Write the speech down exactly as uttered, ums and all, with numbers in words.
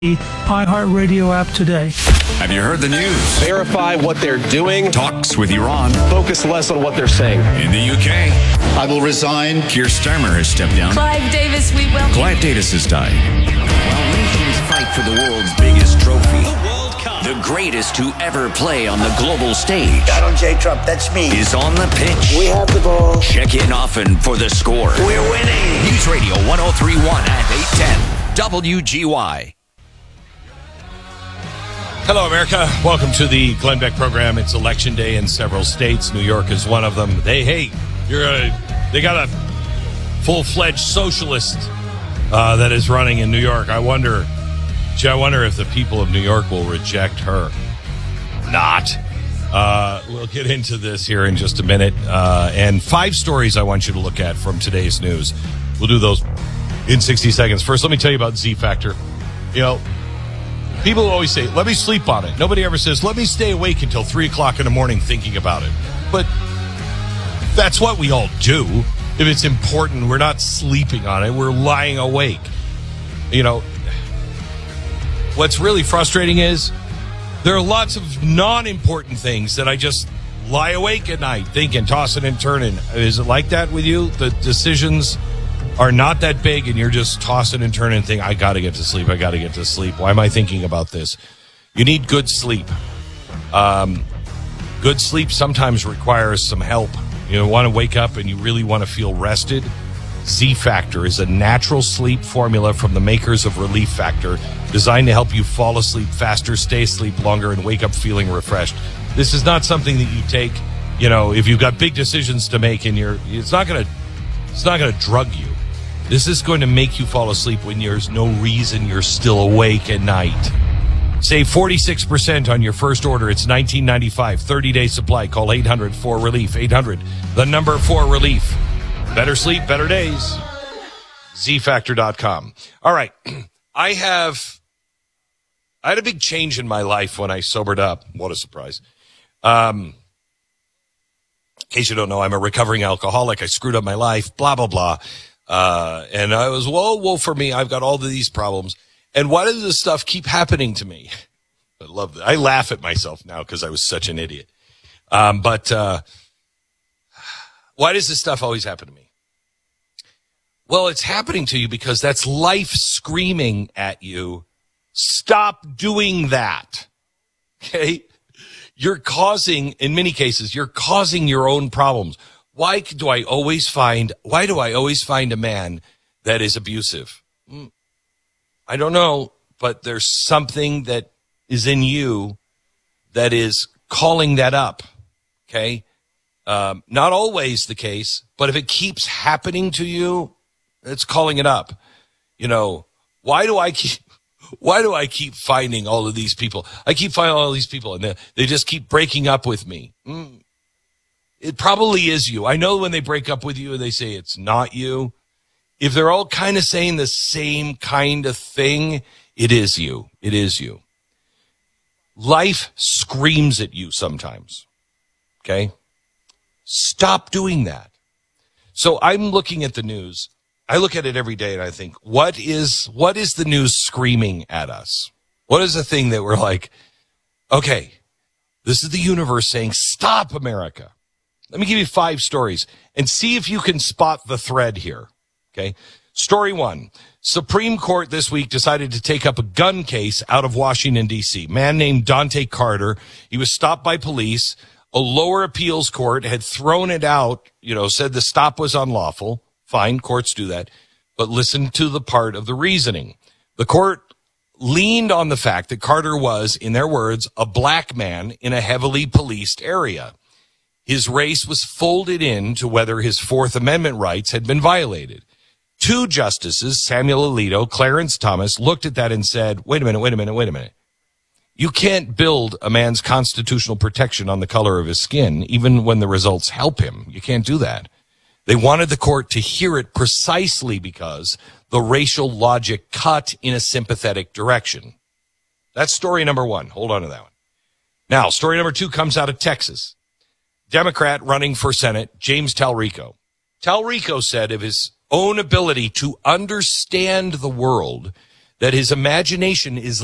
the iHeartRadio app today. Have you heard the news? Verify what they're doing. Talks with Iran. Focus less on what they're saying. In the U K, I will resign. Keir Starmer has stepped down. Clive Davis, we will. Clive Davis has died. While nations fight for the world's biggest trophy, the World Cup, the greatest to ever play on the global stage, Donald J. Trump, that's me, is on the pitch. We have the ball. Check in often for the score. We're winning. News Radio one oh three point one and eight ten W G Y. Hello, America. Welcome to the Glenn Beck program. It's election day in several states. New York is one of them. They hate. You're a, they got a full-fledged socialist uh, that is running in New York. I wonder, gee, I wonder if the people of New York will reject her. Not. Uh, we'll get into this here in just a minute. Uh, and five stories I want you to look at from today's news. We'll do those in sixty seconds. First, let me tell you about Z Factor. You know, people always say, let me sleep on it. Nobody ever says, let me stay awake until three o'clock in the morning thinking about it. But that's what we all do. If it's important, we're not sleeping on it. We're lying awake. You know, what's really frustrating is there are lots of non-important things that I just lie awake at night thinking, tossing and turning. Is it like that with you? The decisions are not that big and you're just tossing and turning and thinking, I got to get to sleep. I got to get to sleep. Why am I thinking about this? You need good sleep. Um, good sleep sometimes requires some help. You want to wake up and you really want to feel rested. Z Factor is a natural sleep formula from the makers of Relief Factor, designed to help you fall asleep faster, stay asleep longer, and wake up feeling refreshed. This is not something that you take, you know, if you've got big decisions to make and you're, it's not going to, it's not going to drug you. This is going to make you fall asleep when there's no reason you're still awake at night. Save forty-six percent on your first order. It's nineteen ninety-five, thirty-day supply. Call eight hundred four relief. eight hundred, the number four relief. Better sleep, better days. Z factor dot com. All right. I have, I had a big change in my life when I sobered up. What a surprise. Um, in case you don't know, I'm a recovering alcoholic. I screwed up my life, blah, blah, blah. Uh, and I was, whoa, whoa, for me, I've got all of these problems. And why does this stuff keep happening to me? I love that. I laugh at myself now because I was such an idiot. Um, but, uh, why does this stuff always happen to me? Well, it's happening to you because that's life screaming at you. Stop doing that. Okay. You're causing, in many cases, you're causing your own problems. Why do I always find, why do I always find a man that is abusive? I don't know, but there's something that is in you that is calling that up. Okay. Um, not always the case, but if it keeps happening to you, it's calling it up. You know, why do I keep, why do I keep finding all of these people? I keep finding all of these people and they, they just keep breaking up with me. Mm. It probably is you. I know when they break up with you and they say it's not you. If they're all kind of saying the same kind of thing, it is you. It is you. Life screams at you sometimes. Okay? Stop doing that. So I'm looking at the news. I look at it every day and I think, what is, what is the news screaming at us? What is the thing that we're like, okay, this is the universe saying, stop, America. Let me give you five stories and see if you can spot the thread here. Okay. Story one. Supreme Court this week decided to take up a gun case out of Washington, D C. Man named Dante Carter. He was stopped by police. A lower appeals court had thrown it out, you know, said the stop was unlawful. Fine, courts do that. But listen to the part of the reasoning. The court leaned on the fact that Carter was, in their words, a black man in a heavily policed area. His race was folded into whether his Fourth Amendment rights had been violated. Two justices, Samuel Alito, Clarence Thomas, looked at that and said, wait a minute, wait a minute, wait a minute. You can't build a man's constitutional protection on the color of his skin, even when the results help him. You can't do that. They wanted the court to hear it precisely because the racial logic cut in a sympathetic direction. That's story number one. Hold on to that one. Now, story number two comes out of Texas. Democrat running for Senate, James Talrico. Talrico said of his own ability to understand the world that his imagination is